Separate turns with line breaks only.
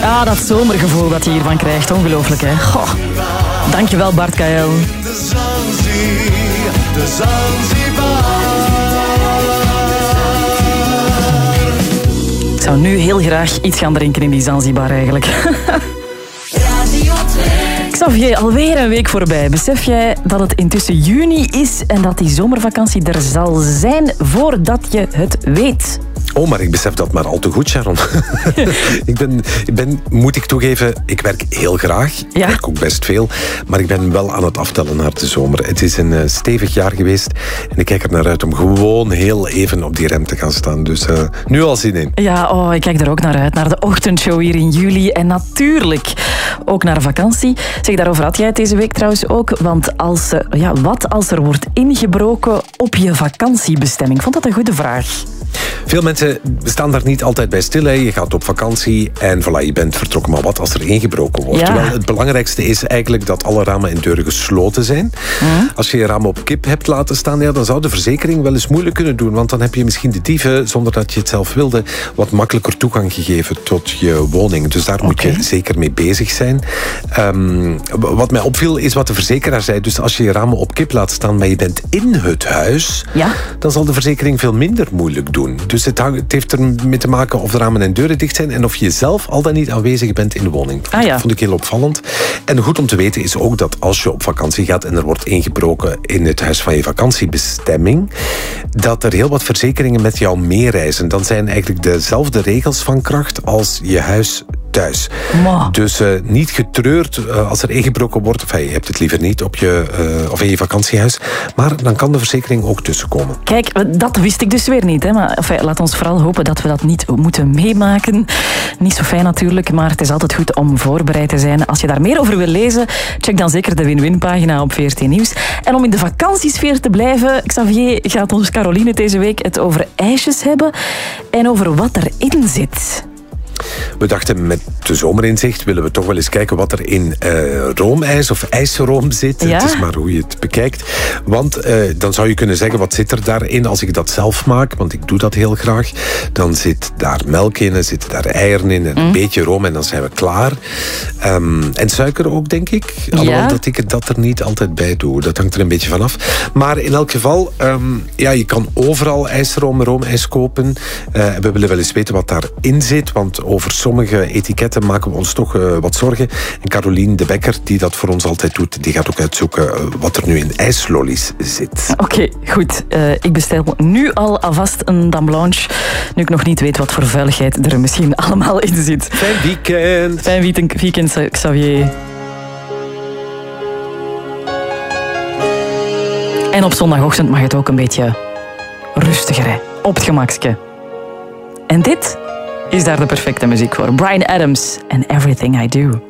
Ah, dat zomergevoel dat je hiervan krijgt. Ongelooflijk, hè? Goh. Dankjewel, Bart Kael.
De Zanzibar.
Ik zou nu heel graag iets gaan drinken in die Zanzibar eigenlijk. Xavier, alweer een week voorbij. Besef jij dat het intussen juni is en dat die zomervakantie er zal zijn voordat je het weet?
Oh, maar ik besef dat maar al te goed, Sharon. Moet ik toegeven, ik werk heel graag. Ik werk ook best veel. Maar ik ben wel aan het aftellen naar de zomer. Het is een stevig jaar geweest. En ik kijk er naar uit om gewoon heel even op die rem te gaan staan. Dus nu al zin in.
Ja, ik kijk er ook naar uit. Naar de ochtendshow hier in juli. En natuurlijk ook naar vakantie. Zeg, daarover had jij het deze week trouwens ook. Want wat als er wordt ingebroken op je vakantiebestemming? Ik vond dat een goede vraag.
Veel mensen staan daar niet altijd bij stil. Hè. Je gaat op vakantie en voilà, je bent vertrokken. Maar wat als er ingebroken wordt?
Ja.
Wel, het belangrijkste is eigenlijk dat alle ramen en deuren gesloten zijn. Als je je ramen op kip hebt laten staan, dan zou de verzekering wel eens moeilijk kunnen doen. Want dan heb je misschien de dieven, zonder dat je het zelf wilde, wat makkelijker toegang gegeven tot je woning. Dus daar moet je zeker mee bezig zijn. Wat mij opviel is wat de verzekeraar zei. Dus als je je ramen op kip laat staan, maar je bent in het huis, dan zal de verzekering veel minder moeilijk doen. Dus het heeft ermee te maken of de ramen en deuren dicht zijn en of je zelf al dan niet aanwezig bent in de woning. Dat vond ik heel opvallend. En goed om te weten is ook dat als je op vakantie gaat en er wordt ingebroken in het huis van je vakantiebestemming, dat er heel wat verzekeringen met jou meereizen. Dan zijn eigenlijk dezelfde regels van kracht als je huis thuis. Dus niet getreurd als er ingebroken wordt, of je hebt het liever niet op of in je vakantiehuis, maar dan kan de verzekering ook tussenkomen.
Kijk, dat wist ik dus weer niet. Hè? Maar laat ons vooral hopen dat we dat niet moeten meemaken. Niet zo fijn natuurlijk, maar het is altijd goed om voorbereid te zijn. Als je daar meer over wil lezen, check dan zeker de win-win-pagina op VRT Nieuws. En om in de vakantiesfeer te blijven, Xavier, gaat ons Caroline deze week het over ijsjes hebben en over wat erin zit.
We dachten, met de zomerinzicht willen we toch wel eens kijken wat er in roomijs of ijsroom zit.
Ja?
Het is maar hoe je het bekijkt. Want dan zou je kunnen zeggen, wat zit er daarin als ik dat zelf maak? Want ik doe dat heel graag. Dan zit daar melk in, zitten daar eieren in en een beetje room en dan zijn we klaar. En suiker ook, denk ik. Alhoewel dat ik dat er niet altijd bij doe. Dat hangt er een beetje vanaf. Maar in elk geval, je kan overal ijsroom, roomijs kopen. We willen wel eens weten wat daarin zit, want over sommige etiketten maken we ons toch wat zorgen. En Caroline de Bekker, die dat voor ons altijd doet, die gaat ook uitzoeken wat er nu in ijslollies zit. Oké,
goed. Ik bestel nu al alvast een Dame Blanche, nu ik nog niet weet wat voor vuiligheid er misschien allemaal in zit.
Fijn weekend.
Fijn weekend, Xavier. En op zondagochtend mag het ook een beetje rustiger, hè? Op het gemakske. En dit is daar de perfecte muziek voor. Bryan Adams en Everything I Do.